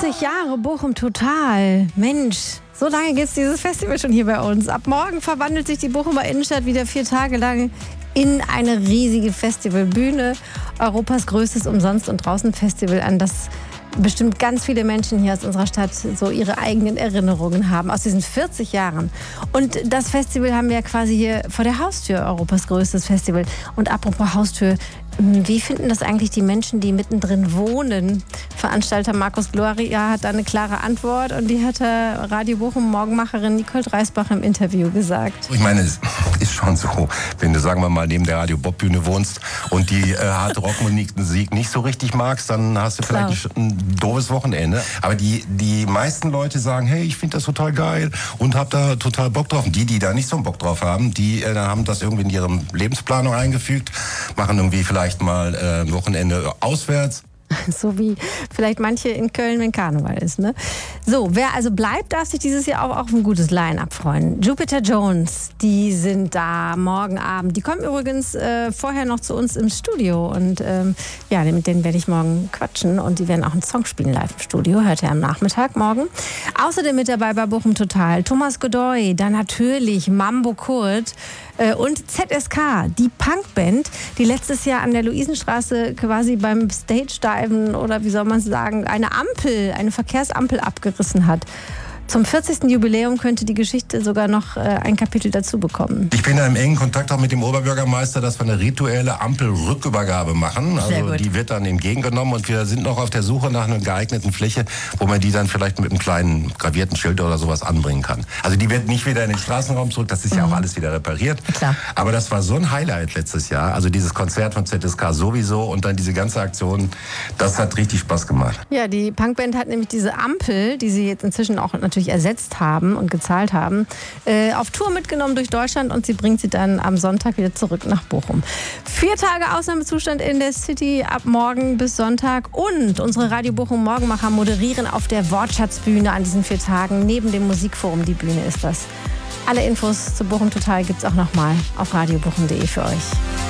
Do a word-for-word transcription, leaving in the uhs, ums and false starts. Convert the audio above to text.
vierzig Jahre Bochum Total. Mensch, so lange gibt es dieses Festival schon hier bei uns. Ab morgen verwandelt sich die Bochumer Innenstadt wieder vier Tage lang in eine riesige Festivalbühne. Europas größtes Umsonst- und Draußen-Festival, an das bestimmt ganz viele Menschen hier aus unserer Stadt so ihre eigenen Erinnerungen haben aus diesen vierzig Jahren. Und das Festival haben wir ja quasi hier vor der Haustür, Europas größtes Festival. Und apropos Haustür, wie finden das eigentlich die Menschen, die mittendrin wohnen? Veranstalter Markus Gloria hat da eine klare Antwort und die hat der Radio Bochum Morgenmacherin Nicole Dreisbach im Interview gesagt. Ich meine, es ist schon so, wenn du, sagen wir mal, neben der Radio Bob Bühne wohnst und die äh, harte Rockmusik nicht so richtig magst, dann hast du vielleicht ein, ein doofes Wochenende. Aber die, die meisten Leute sagen, hey, ich finde das total geil und hab da total Bock drauf. Und die, die da nicht so einen Bock drauf haben, die äh, haben das irgendwie in ihre Lebensplanung eingefügt, machen irgendwie vielleicht Vielleicht mal äh, ein Wochenende auswärts. So wie vielleicht manche in Köln, wenn Karneval ist, ne? So, wer also bleibt, darf sich dieses Jahr auch auf ein gutes Line-Up freuen. Jupiter Jones, die sind da morgen Abend. Die kommen übrigens äh, vorher noch zu uns im Studio. Und ähm, ja, mit denen werde ich morgen quatschen. Und die werden auch einen Song spielen live im Studio. Hört ihr am Nachmittag morgen. Außerdem mit dabei bei Bochum Total Thomas Godoy, dann natürlich Mambo Kurt äh, und Z S K, die Punkband, die letztes Jahr an der Luisenstraße quasi beim Stage-Dive oder wie soll man sagen, eine Ampel, eine Verkehrsampel abgerissen hat. Zum vierzigsten Jubiläum könnte die Geschichte sogar noch äh, ein Kapitel dazu bekommen. Ich bin da im engen Kontakt auch mit dem Oberbürgermeister, dass wir eine rituelle Ampelrückübergabe machen. Also die wird dann entgegengenommen und wir sind noch auf der Suche nach einer geeigneten Fläche, wo man die dann vielleicht mit einem kleinen gravierten Schild oder sowas anbringen kann. Also die wird nicht wieder in den Straßenraum zurück, das ist mhm. ja auch alles wieder repariert. Klar. Aber das war so ein Highlight letztes Jahr. Also dieses Konzert von Z S K sowieso und dann diese ganze Aktion, das hat richtig Spaß gemacht. Ja, die Punkband hat nämlich diese Ampel, die sie jetzt inzwischen auch natürlich ersetzt haben und gezahlt haben, äh, auf Tour mitgenommen durch Deutschland und sie bringt sie dann am Sonntag wieder zurück nach Bochum. Vier Tage Ausnahmezustand in der City ab morgen bis Sonntag und unsere Radio Bochum Morgenmacher moderieren auf der Wortschatzbühne an diesen vier Tagen. Neben dem Musikforum, die Bühne ist das. Alle Infos zu Bochum Total gibt's auch nochmal auf radiobochum punkt de für euch.